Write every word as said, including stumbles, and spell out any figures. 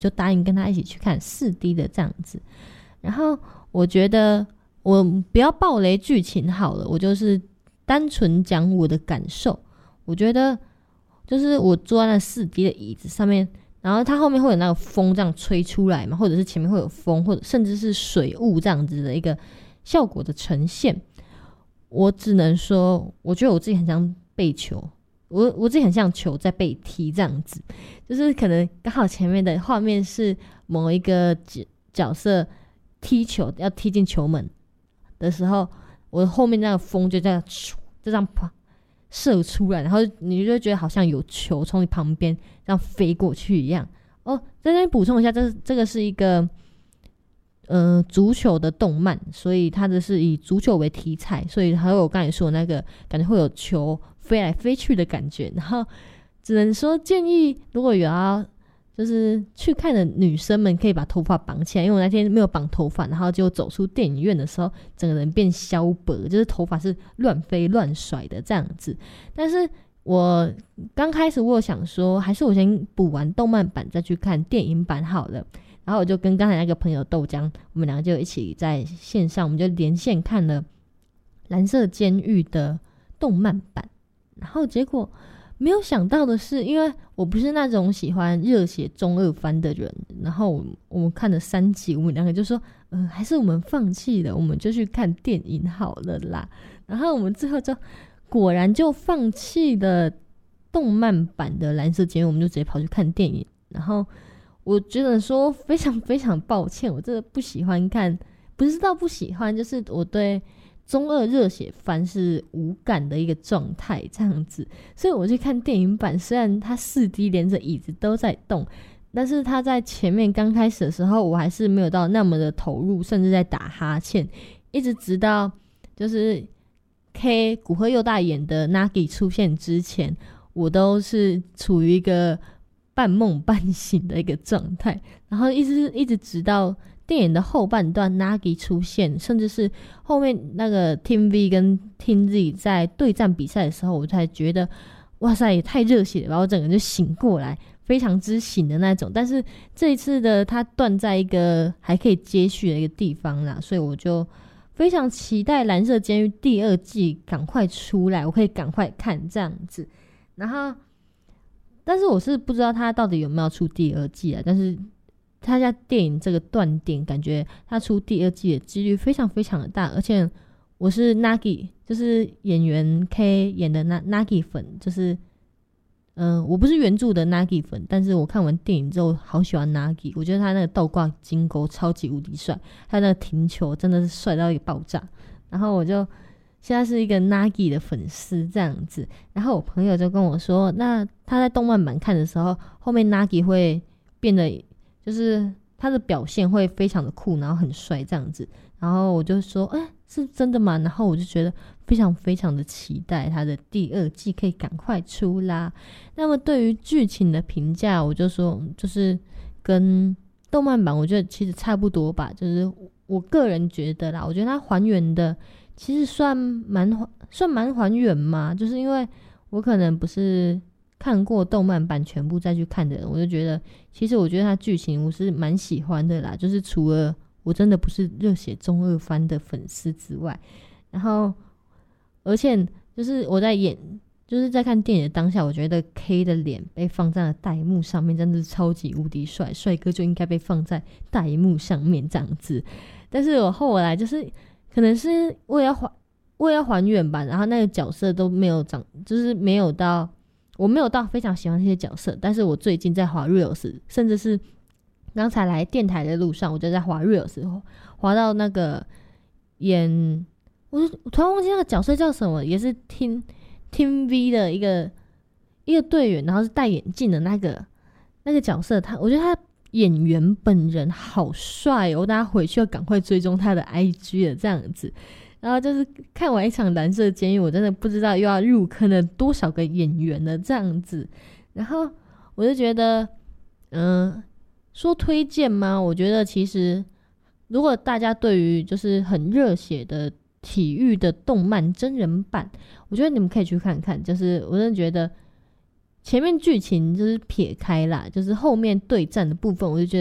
就答应跟他一起去看 四 D 的这样子。然后我觉得我不要爆雷剧情好了，我就是单纯讲我的感受。我觉得就是我坐在那 四 D 的椅子上面，然后它后面会有那个风这样吹出来嘛，或者是前面会有风，或者甚至是水雾这样子的一个效果的呈现。我只能说我觉得我自己很像被球，我我自己很像球在被踢这样子，就是可能刚好前面的画面是某一个角色踢球要踢进球门的时候，我后面那个风就这样就这样射出来，然后你就觉得好像有球从你旁边这样飞过去一样。哦，在这边补充一下，这这个是一个呃足球的动漫，所以它的是以足球为题材，所以还有我刚才说的那个感觉会有球飞来飞去的感觉。然后只能说建议如果有要就是去看的女生们可以把头发绑起来，因为我那天没有绑头发，然后就走出电影院的时候整个人变消薄，就是头发是乱飞乱甩的这样子。但是我刚开始我有想说还是我先补完动漫版再去看电影版好了，然后我就跟刚才那个朋友豆浆，我们两个就一起在线上，我们就连线看了蓝色监狱的动漫版。然后结果没有想到的是，因为我不是那种喜欢热血中二番的人，然后我我们看了三集，我们两个就说呃，还是我们放弃了，我们就去看电影好了啦。然后我们最后就果然就放弃了动漫版的蓝色监狱，我们就直接跑去看电影。然后我觉得说非常非常抱歉，我真的不喜欢看，不是到不喜欢，就是我对中二热血番是无感的一个状态这样子。所以我去看电影版，虽然它 四 D 连着椅子都在动，但是它在前面刚开始的时候我还是没有到那么的投入，甚至在打哈欠，一直直到就是 K 古贺佑大演的 Nagi 出现之前，我都是处于一个半梦半醒的一个状态，然后一直一直直到电影的后半段 Nagi 出现，甚至是后面那个 Team V 跟 Team Z 在对战比赛的时候，我才觉得哇塞也太热血了，然后整个人就醒过来，非常之醒的那种。但是这一次的它断在一个还可以接续的一个地方啦，所以我就非常期待蓝色监狱第二季赶快出来，我可以赶快看这样子。然后但是我是不知道它到底有没有出第二季啊，但是他家电影这个断点感觉他出第二季的几率非常非常的大，而且我是 Nagi 就是演员 K 演的 Nagi 粉，就是嗯、呃，我不是原著的 Nagi 粉，但是我看完电影之后好喜欢 Nagi， 我觉得他那个倒挂金钩超级无敌帅，他那个停球真的是帅到一个爆炸，然后我就现在是一个 Nagi 的粉丝这样子。然后我朋友就跟我说，那他在动漫版看的时候，后面 Nagi 会变得就是他的表现会非常的酷，然后很帅这样子。然后我就说哎、欸，是真的吗？然后我就觉得非常非常的期待他的第二季可以赶快出啦。那么对于剧情的评价，我就说就是跟动漫版我觉得其实差不多吧，就是我个人觉得啦，我觉得它还原的其实算蛮算蛮还原嘛，就是因为我可能不是看过动漫版全部再去看的人，我就觉得其实我觉得它剧情我是蛮喜欢的啦，就是除了我真的不是热血中二番的粉丝之外，然后而且就是我在演就是在看电影的当下，我觉得 K 的脸被放在了大荧幕上面真的是超级无敌帅，帅哥就应该被放在大荧幕上面这样子。但是我后来就是可能是为了还为了还原吧，然后那个角色都没有长，就是没有到我没有到非常喜欢这些角色。但是我最近在滑 Reels， 甚至是刚才来电台的路上，我就在滑 Reels， 滑到那个演我我突然忘记那个角色叫什么，也是 Team Team V 的一个一个队员，然后是戴眼镜的那个那个角色，他我觉得他演员本人好帅哦，我大家回去要赶快追踪他的 I G 了这样子。然后就是看完一场蓝色监狱，我真的不知道又要入坑了多少个演员了这样子。然后我就觉得嗯、呃，说推荐吗？我觉得其实如果大家对于就是很热血的体育的动漫真人版，我觉得你们可以去看看，就是我真的觉得前面剧情就是撇开啦，就是后面对战的部分，我就觉得